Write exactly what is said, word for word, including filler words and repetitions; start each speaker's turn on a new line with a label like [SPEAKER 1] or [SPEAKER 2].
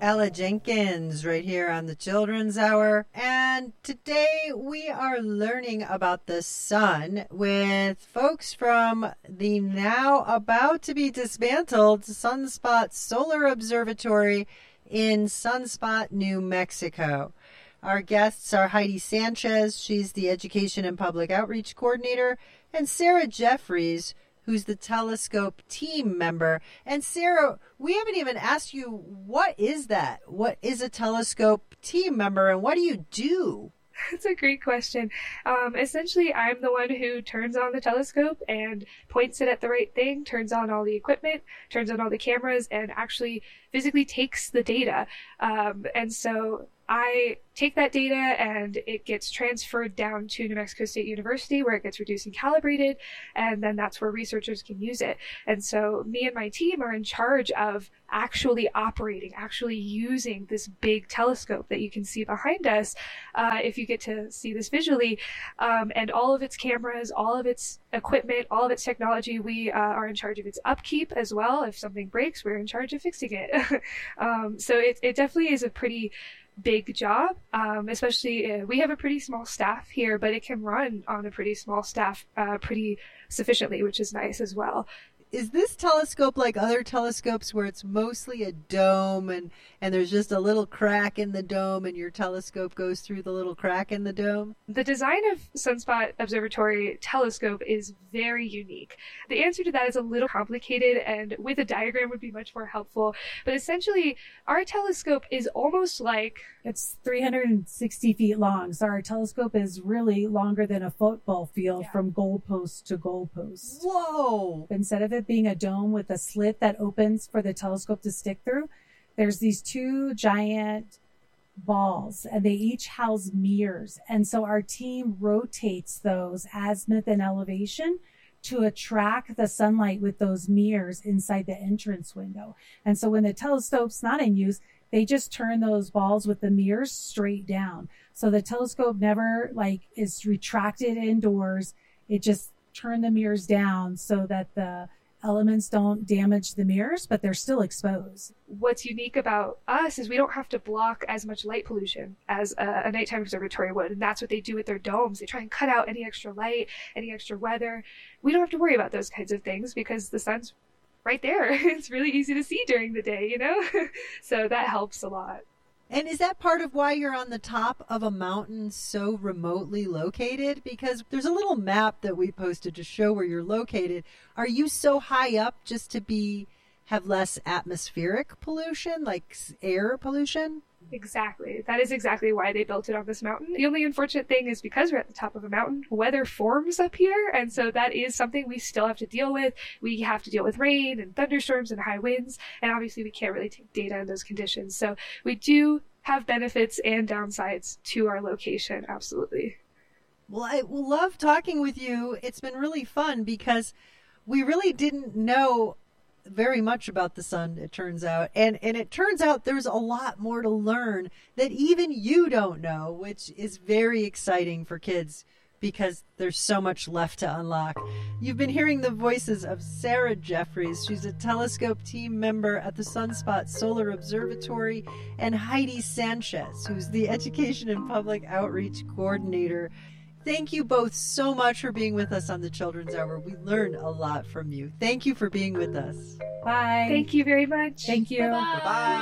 [SPEAKER 1] Ella Jenkins right here on the Children's Hour. And today we are learning about the sun with folks from the now about to be dismantled Sunspot Solar Observatory in Sunspot, New Mexico. Our guests are Heidi Sanchez, she's the Education and Public Outreach Coordinator, and Sarah Jeffries, who's the telescope team member. And Sarah, we haven't even asked you, what is that? What is a telescope team member and what do you do?
[SPEAKER 2] That's a great question. Um, essentially, I'm the one who turns on the telescope and points it at the right thing, turns on all the equipment, turns on all the cameras, and actually physically takes the data. Um, and so I take that data and it gets transferred down to New Mexico State University where it gets reduced and calibrated, and then that's where researchers can use it. And so me and my team are in charge of actually operating, actually using this big telescope that you can see behind us, uh, if you get to see this visually, um, and all of its cameras, all of its equipment, all of its technology. We uh, are in charge of its upkeep as well. If something breaks, we're in charge of fixing it. um, so it, it definitely is a pretty big job, um, especially uh, we have a pretty small staff here, but it can run on a pretty small staff uh, pretty sufficiently, which is nice as well.
[SPEAKER 1] Is this telescope like other telescopes where it's mostly a dome and, and there's just a little crack in the dome and your telescope goes through the little crack in the dome?
[SPEAKER 2] The design of Sunspot Observatory telescope is very unique. The answer to that is a little complicated and with a diagram would be much more helpful. But essentially, our telescope is almost like...
[SPEAKER 3] It's three hundred sixty feet long, so our telescope is really longer than a football field yeah. from goalpost to goalpost.
[SPEAKER 1] Whoa!
[SPEAKER 3] Instead of it being a dome with a slit that opens for the telescope to stick through, there's these two giant balls, and they each house mirrors. And so our team rotates those azimuth and elevation to attract the sunlight with those mirrors inside the entrance window. And so when the telescope's not in use, they just turn those balls with the mirrors straight down. So the telescope never like is retracted indoors. It just turned the mirrors down so that the elements don't damage the mirrors, but they're still exposed.
[SPEAKER 2] What's unique about us is we don't have to block as much light pollution as a, a nighttime observatory would. And that's what they do with their domes. They try and cut out any extra light, any extra weather. We don't have to worry about those kinds of things because the sun's right there. It's really easy to see during the day, you know? So that helps a lot.
[SPEAKER 1] And is that part of why you're on the top of a mountain so remotely located? Because there's a little map that we posted to show where you're located. Are you so high up just to be have less atmospheric pollution, like air pollution?
[SPEAKER 2] Exactly. That is exactly why they built it on this mountain. The only unfortunate thing is because we're at the top of a mountain, weather forms up here. And so that is something we still have to deal with. We have to deal with rain and thunderstorms and high winds. And obviously we can't really take data in those conditions. So we do have benefits and downsides to our location. Absolutely.
[SPEAKER 1] Well, I love talking with you. It's been really fun because we really didn't know very much about the sun, it turns out. And and it turns out there's a lot more to learn that even you don't know, which is very exciting for kids because there's so much left to unlock. You've been hearing the voices of Sarah Jeffries. She's a telescope team member at the Sunspot Solar Observatory, and Heidi Sanchez, who's the Education and Public Outreach Coordinator. Thank you both so much for being with us on the Children's Hour. We learned a lot from you. Thank you for being with us.
[SPEAKER 3] Bye.
[SPEAKER 2] Thank you very much.
[SPEAKER 3] Thank you.
[SPEAKER 1] Bye-bye. Bye-bye.